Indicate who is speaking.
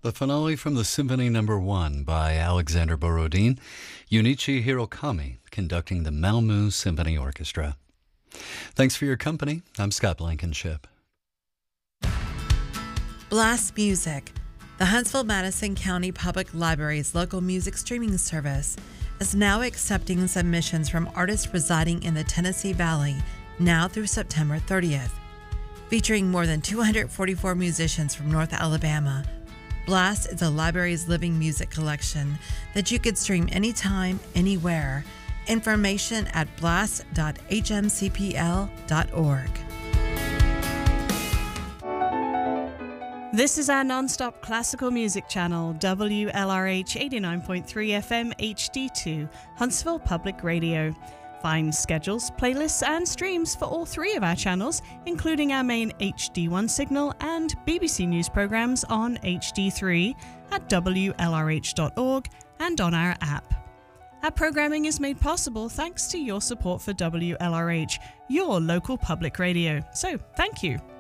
Speaker 1: the finale from the Symphony No. 1 by Alexander Borodin, Junichi Hirokami conducting the Malmö Symphony Orchestra. Thanks for your company. I'm Scott Blankenship.
Speaker 2: Blast Music, the Huntsville-Madison County Public Library's local music streaming service, is now accepting submissions from artists residing in the Tennessee Valley now through September 30th. Featuring more than 244 musicians from North Alabama, Blast is the library's living music collection that you could stream anytime, anywhere. Information at blast.hmcpl.org.
Speaker 3: This is our non-stop classical music channel, WLRH 89.3 FM HD2, Huntsville Public Radio. Find schedules, playlists and streams for all three of our channels, including our main HD1 signal and BBC News programs on HD3 at WLRH.org and on our app. Our programming is made possible thanks to your support for WLRH, your local public radio. So, thank you.